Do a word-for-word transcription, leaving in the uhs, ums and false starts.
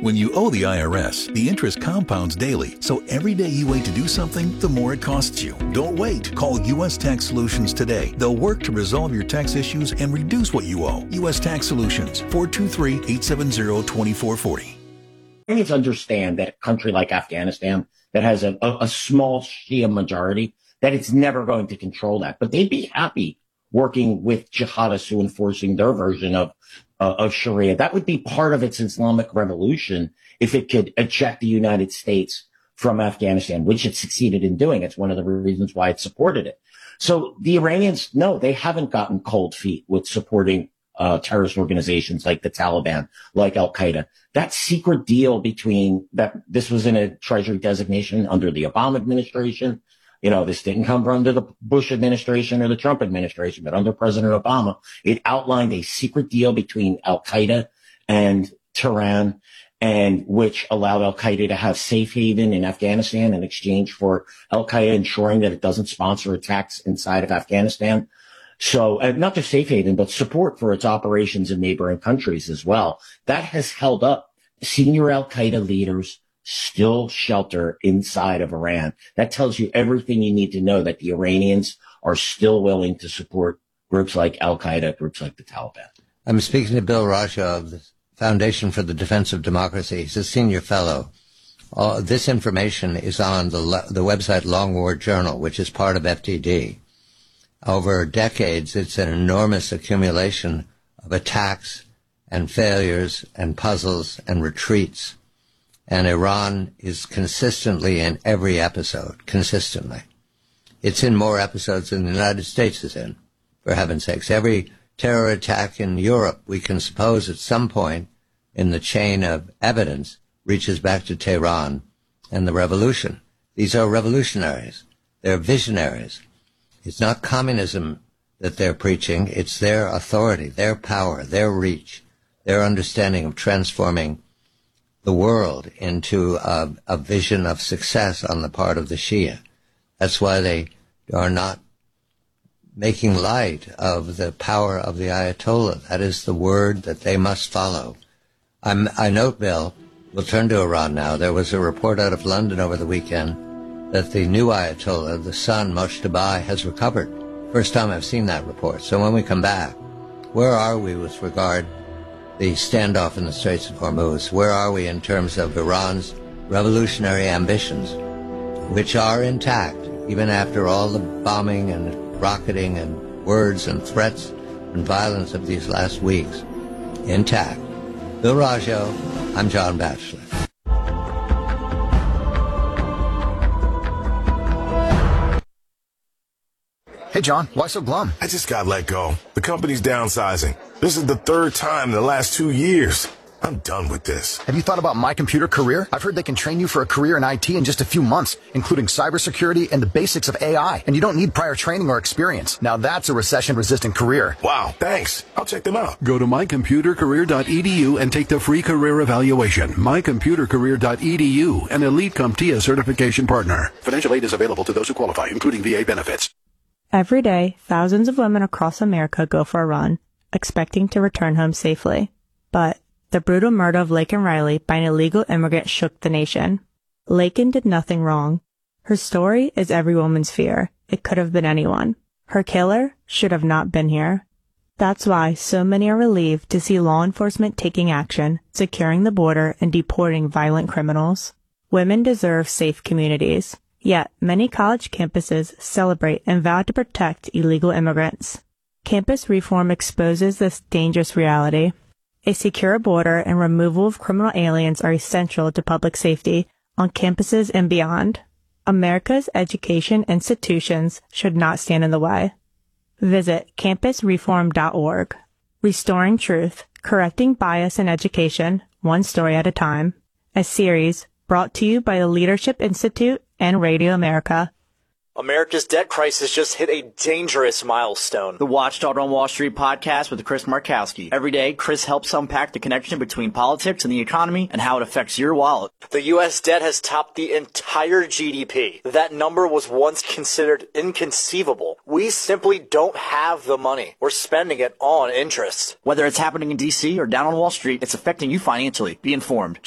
When you owe the I R S, the interest compounds daily, so every day you wait to do something, the more it costs you. Don't wait. Call U S Tax Solutions today. They'll work to resolve your tax issues and reduce what you owe. U S Tax Solutions, four two three, eight seven zero, two four four zero. Iranians understand that a country like Afghanistan that has a, a, a small Shia majority, that it's never going to control that. But they'd be happy working with jihadists who enforcing their version of uh, of Sharia. That would be part of its Islamic revolution if it could eject the United States from Afghanistan, which it succeeded in doing. It's one of the reasons why it supported it. So the Iranians, no, they haven't gotten cold feet with supporting uh, terrorist organizations like the Taliban, like Al-Qaeda. That secret deal between that, this was in a Treasury designation under the Obama administration. You know, this didn't come under the Bush administration or the Trump administration, but under President Obama, it outlined a secret deal between Al-Qaeda and Tehran, and which allowed Al-Qaeda to have safe haven in Afghanistan in exchange for Al-Qaeda ensuring that it doesn't sponsor attacks inside of Afghanistan. So uh, not just safe haven, but support for its operations in neighboring countries as well. That has held up. Senior Al-Qaeda leaders still shelter inside of Iran. That tells you everything you need to know, that the Iranians are still willing to support groups like Al-Qaeda, groups like the Taliban. I'm speaking to Bill Raja of the Foundation for the Defense of Democracy. He's a senior fellow. Uh, this information is on the, the website Long War Journal, which is part of F T D. Over decades, it's an enormous accumulation of attacks and failures and puzzles and retreats. And Iran is consistently in every episode, consistently. It's in more episodes than the United States is in, for heaven's sakes. Every terror attack in Europe, we can suppose at some point in the chain of evidence, reaches back to Tehran and the revolution. These are revolutionaries. They're visionaries. It's not communism that they're preaching. It's their authority, their power, their reach, their understanding of transforming the world into a, a vision of success on the part of the Shia. That's why they are not making light of the power of the Ayatollah. That is the word that they must follow. I'm, I note, Bill, we'll turn to Iran now. There was a report out of London over the weekend that the new Ayatollah, the son, Moshtaba, has recovered. First time I've seen that report. So when we come back, where are we with regard the standoff in the Straits of Hormuz? Where are we in terms of Iran's revolutionary ambitions, which are intact, even after all the bombing and rocketing and words and threats and violence of these last weeks? Intact. Bill Rajo, I'm John Batchelor. Hey, John, why so glum? I just got let go. The company's downsizing. This is the third time in the last two years. I'm done with this. Have you thought about My Computer Career? I've heard they can train you for a career in I T in just a few months, including cybersecurity and the basics of A I. And you don't need prior training or experience. Now that's a recession-resistant career. Wow, thanks. I'll check them out. Go to my computer career dot e d u and take the free career evaluation. my computer career dot e d u, an elite CompTIA certification partner. Financial aid is available to those who qualify, including V A benefits. Every day, thousands of women across America go for a run, expecting to return home safely. But the brutal murder of Laken Riley by an illegal immigrant shook the nation. Laken did nothing wrong. Her story is every woman's fear. It could have been anyone. Her killer should have not been here. That's why so many are relieved to see law enforcement taking action, securing the border, and deporting violent criminals. Women deserve safe communities. Yet, many college campuses celebrate and vow to protect illegal immigrants. Campus reform exposes this dangerous reality. A secure border and removal of criminal aliens are essential to public safety on campuses and beyond. America's education institutions should not stand in the way. Visit campus reform dot org. Restoring Truth, Correcting Bias in Education, One Story at a Time. A series brought to you by the Leadership Institute and Radio America. America's debt crisis just hit a dangerous milestone. The Watchdog on Wall Street podcast with Chris Markowski. Every day, Chris helps unpack the connection between politics and the economy and how it affects your wallet. The U S debt has topped the entire G D P. That number was once considered inconceivable. We simply don't have the money. We're spending it on interest. Whether it's happening in D C or down on Wall Street, it's affecting you financially. Be informed.